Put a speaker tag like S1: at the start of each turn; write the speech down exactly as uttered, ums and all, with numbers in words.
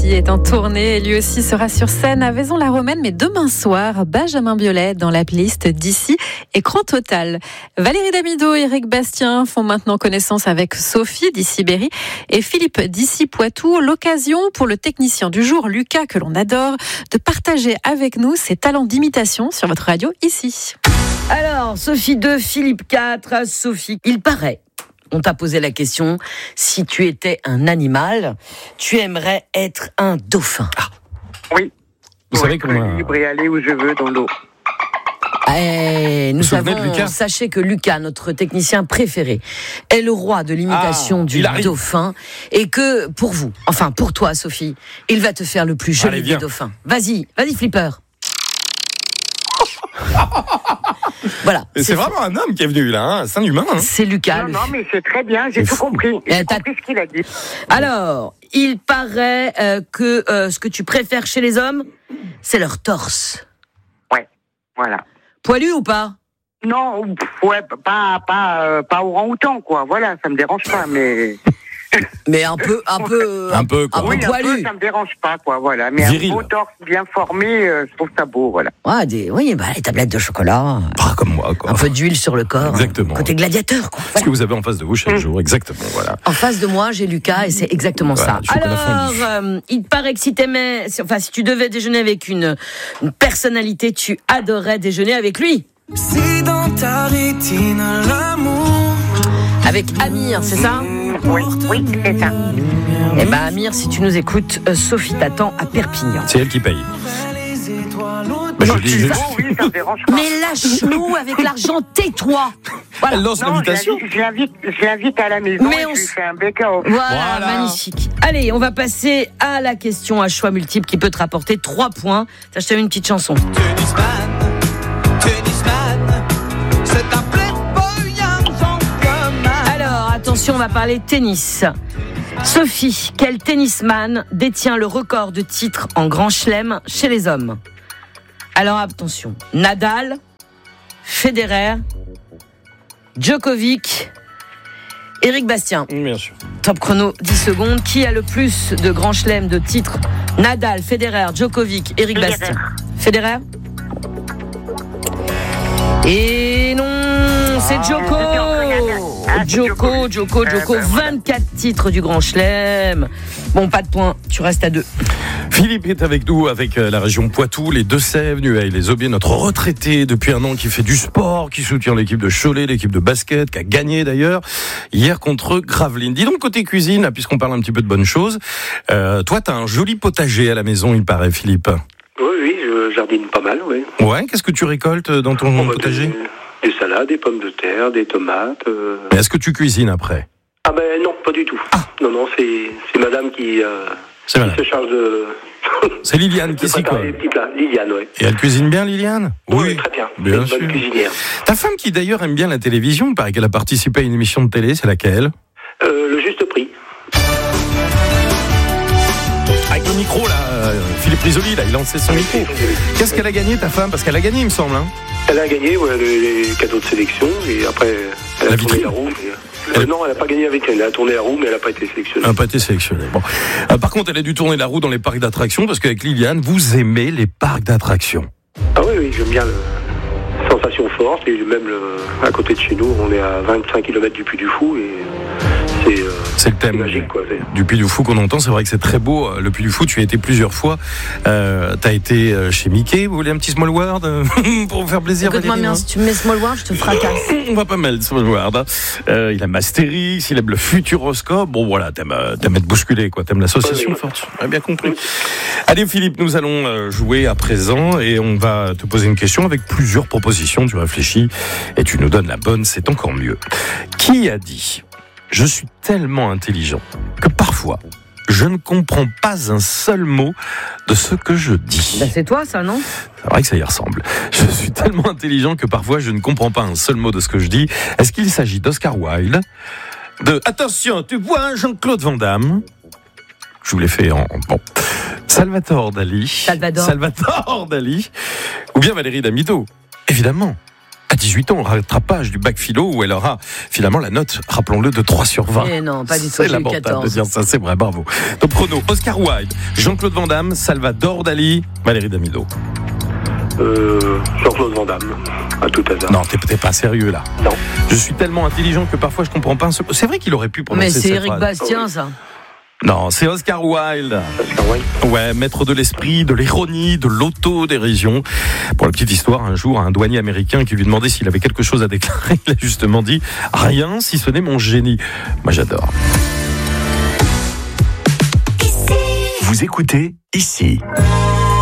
S1: Sophie est en tournée. Lui aussi sera sur scène à Vaison-la-Romaine, mais demain soir, Benjamin Biolay dans la playlist d'ici Écran Total. Valérie Damido et Éric Bastien font maintenant connaissance avec Sophie d'ici Berry et Philippe d'ici Poitou. L'occasion pour le technicien du jour, Lucas, que l'on adore, de partager avec nous ses talents d'imitation sur votre radio ici.
S2: Alors, Sophie deux, Philippe quatre. Sophie, il paraît, on t'a posé la question, si tu étais un animal, tu aimerais être un dauphin.
S3: Ah. Oui.
S4: Vous
S3: Pour
S4: savez
S3: être
S4: comment...
S3: libre et aller où je veux dans l'eau.
S2: Et nous
S4: vous vous souvenez
S2: savons,
S4: de Lucas ?
S2: sachez que Lucas, notre technicien préféré, est le roi de l'imitation
S4: Ah,
S2: du dauphin, et que pour vous, enfin pour toi Sophie, il va te faire le plus joli
S4: Allez,
S2: des
S4: viens.
S2: dauphins. Vas-y, vas-y Flipper. Voilà.
S4: C'est, c'est vraiment un homme qui est venu là, hein, c'est un humain. Hein.
S2: C'est Lucas.
S3: Non,
S2: le...
S3: non, mais c'est très bien, j'ai
S4: C'est
S3: tout
S4: fou.
S3: compris. J'ai
S2: Eh, t'as-
S3: compris ce qu'il a dit.
S2: Alors, il paraît euh, que euh, ce que tu préfères chez les hommes, c'est leur torse.
S3: Ouais, voilà.
S2: Poilu ou pas ?
S3: Non, pff, ouais, pas, pas, euh, pas orang-outan, quoi. Voilà, ça me dérange pas, mais.
S2: Mais un peu, un peu,
S4: Un peu, quoi.
S2: un peu
S3: Oui, un peu,
S2: poilu.
S3: ça me dérange pas, quoi. Voilà. Mais
S4: Viril.
S3: un beau torse bien formé, euh, je trouve ça beau, voilà.
S2: Ouais, des, oui, bah, les tablettes de chocolat,
S4: Pas comme moi, quoi.
S2: un peu d'huile sur le corps.
S4: Exactement.
S2: Côté gladiateur, quoi.
S4: Ce
S2: Voilà.
S4: que vous avez en face de vous chaque jour, exactement, voilà.
S2: En face de moi, j'ai Lucas et c'est exactement
S4: Voilà,
S2: ça.
S4: du chocolat
S2: Alors,
S4: fondu.
S2: euh, il te paraît que si t'aimais, si- enfin, si tu devais déjeuner avec une, une personnalité, tu adorerais déjeuner avec lui.
S5: Si dans ta rétine l'amour.
S2: Avec Amir, c'est ça ?
S3: Oui, oui, c'est ça.
S2: Eh ben, Amir, si tu nous écoutes, euh, Sophie t'attend à Perpignan.
S4: C'est elle qui paye.
S5: Les étoiles
S4: Bah, je
S2: Non,
S4: dis
S2: tu
S4: juste.
S2: vas-
S3: Oh oui, ça me dérange pas.
S2: Mais lâche-nous avec l'argent, tais-toi. Voilà.
S4: Elle lance
S3: Non,
S4: l'invitation.
S3: je l'invite- je l'invite, je l'invite à la maison
S2: Mais
S3: et
S2: on
S3: je lui
S2: s-
S3: fais un bake-off.
S2: Voilà,
S4: Voilà.
S2: magnifique. Allez, on va passer à la question à choix multiple qui peut te rapporter trois points. T'as acheté une petite chanson.
S5: Tennisman, tennisman, c'est un playboy gentleman.
S2: Alors, attention, on va parler tennis. Sophie, quel tennisman détient le record de titres en Grand Chelem chez les hommes ? Alors, attention. Nadal, Federer, Djokovic, Éric Bastien.
S4: Bien sûr.
S2: Top chrono, dix secondes. Qui a le plus de Grand Chelem de titres ? Nadal, Federer, Djokovic, Éric
S3: Federer.
S2: Bastien. Federer ? Et non, c'est Djoko.
S3: Ah, c'est
S2: Djoko, Djoko,
S3: Eh
S2: Djoko.
S3: ben, voilà.
S2: vingt-quatre titres du Grand Chelem. Bon, pas de points. Tu restes à deux.
S4: Philippe est avec nous, avec euh, la région Poitou, les Deux-Sèvres, Nueil, les Aubiers, notre retraité depuis un an qui fait du sport, qui soutient l'équipe de Cholet, l'équipe de basket, qui a gagné d'ailleurs hier contre Gravelines. Dis donc côté cuisine, là, puisqu'on parle un petit peu de bonnes choses, euh, toi t'as un joli potager à la maison, il paraît, Philippe.
S6: Oui, oui, je jardine pas mal, oui.
S4: Ouais, qu'est-ce que tu récoltes dans ton
S6: On va
S4: potager ?
S6: des, des salades, des pommes de terre, des tomates. euh.
S4: Est-ce que tu cuisines après ?
S6: Ah ben non, pas du tout. Non, non, c'est, c'est madame qui, euh,
S4: C'est
S6: qui
S4: malin.
S6: se charge de...
S4: C'est Liliane qui
S6: de
S4: s'y
S6: préparer les
S4: colle.
S6: petits plats. Liliane, oui.
S4: Et elle cuisine bien, Liliane ?
S6: Oui, très bien.
S4: bien
S6: C'est une
S4: sûr.
S6: bonne cuisinière.
S4: Ta femme qui d'ailleurs aime bien la télévision, il paraît qu'elle a participé à une émission de télé, c'est laquelle ?
S6: Euh, le juste prix.
S4: Avec le micro là, euh, Philippe Risoli, là, il lançait son micro. Qu'est-ce qu'elle a gagné ta femme ? Parce qu'elle a gagné il me semble. Hein.
S6: Elle a gagné ouais, les, les cadeaux de sélection et après elle
S4: La
S6: a tourné
S4: vitrine.
S6: la roue. mais- Euh, non, elle n'a pas gagné avec elle. Elle a tourné la roue, mais elle n'a pas été sélectionnée.
S4: Elle n'a pas été sélectionnée. Bon. Euh, par contre, elle a dû tourner la roue dans les parcs d'attractions parce qu'avec Liliane, vous aimez les parcs d'attractions.
S6: Ah oui, oui, j'aime bien le sensation forte et même le, à côté de chez nous, on est à vingt-cinq kilomètres du Puy du Fou et c'est, euh,
S4: C'est le
S6: c'est
S4: thème
S6: magique quoi. C'est-
S4: du Puy du Fou qu'on entend. C'est vrai que c'est très beau. euh, Le Puy du Fou, tu y as été plusieurs fois. Euh, tu as été euh, chez Mickey. Vous voulez un petit Small World euh, pour vous faire plaisir?
S2: Écoute-moi
S4: Valérie,
S2: bien,
S4: non
S2: si tu me mets Small World, je te fracasse.
S4: On va pas mal, Small World. Hein. Euh, il aime Astérix, il aime le Futuroscope. Bon, voilà, t'aimes, euh, t'aimes être bousculé, quoi. T'aimes l'association
S6: Oui, oui.
S4: forte. On a bien compris. Allez, Philippe, nous allons euh, jouer à présent et on va te poser une question avec plusieurs propositions. Tu réfléchis et tu nous donnes la bonne, c'est encore mieux. Qui a dit « Je suis tellement intelligent que parfois, je ne comprends pas un seul mot de ce que je dis. »
S2: Bah, c'est toi, ça, non?
S4: C'est vrai que ça y ressemble. Je suis tellement intelligent que parfois je ne comprends pas un seul mot de ce que je dis. Est-ce qu'il s'agit d'Oscar Wilde, de attention, tu vois Jean-Claude Van Damme? Je vous l'ai fait en bon. Salvatore Dali.
S2: Salvador.
S4: Salvatore Dali. Ou bien Valérie Damido. Évidemment. dix-huit ans, rattrapage du bac philo où elle aura finalement la note, rappelons-le, de trois sur vingt.
S2: Eh non, pas du tout,
S4: C'est
S2: j'ai eu
S4: lamentable de
S2: quatorze.
S4: dire ça, c'est vrai, bravo. Top chrono, Oscar Wilde, Jean-Claude Van Damme, Salvador Dali, Valérie Damido.
S6: Euh, Jean-Claude Van Damme, à tout hasard.
S4: Non, t'es, t'es pas sérieux là.
S6: Non.
S4: Je suis tellement intelligent que parfois je comprends pas un seul... C'est vrai qu'il aurait pu prononcer
S2: Mais c'est
S4: cette
S2: Éric
S4: phrase.
S2: Bastien, ça.
S4: Non, c'est Oscar Wilde.
S6: Oscar Wilde.
S4: Ouais, maître de l'esprit, de l'ironie, de l'autodérision. Pour la petite histoire, un jour, un douanier américain qui lui demandait s'il avait quelque chose à déclarer, il a justement dit « Rien, si ce n'est mon génie ». Moi, j'adore.
S7: Vous écoutez ici.